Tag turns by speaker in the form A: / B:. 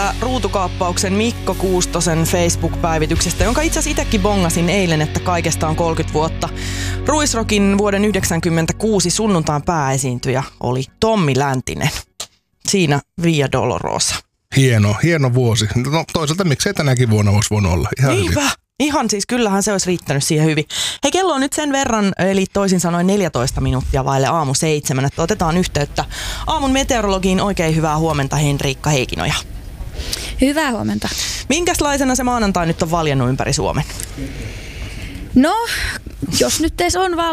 A: tästä ruutukaappauksen Mikko Kuustosen Facebook-päivityksestä, jonka itse asiassa itsekin bongasin eilen, että kaikesta on 30 vuotta. Ruisrockin vuoden 1996 sunnuntain pääesiintyjä oli Tommi Läntinen. Siinä Via Dolorosa.
B: Hieno vuosi. No toisaalta miksei tänäkin vuonna olisi voinut olla. Ihan
A: niinpä. Hyvin. Ihan siis, kyllähän se olisi riittänyt siihen hyvin. Hei, kello on nyt sen verran, eli toisin sanoen 14 minuuttia vaille aamu 7, että otetaan yhteyttä aamun meteorologiin. Oikein hyvää huomenta, Henriikka Heikinoja.
C: Hyvää huomenta.
A: Minkälaisena se maanantai nyt on valjennut ympäri Suomen?
C: No, jos nyt edes on